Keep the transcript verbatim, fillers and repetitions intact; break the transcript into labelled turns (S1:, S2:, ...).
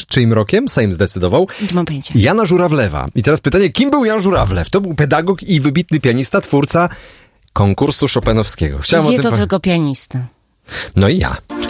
S1: czyim rokiem? Sejm zdecydował.
S2: Nie mam pojęcia.
S1: Jana Żurawlewa. I teraz pytanie, kim był Jan Żurawlew? To był pedagog i wybitny pianista, twórca konkursu chopinowskiego. Chciałem
S2: Wie
S1: o tym
S2: to
S1: po...
S2: tylko pianista.
S1: No i ja.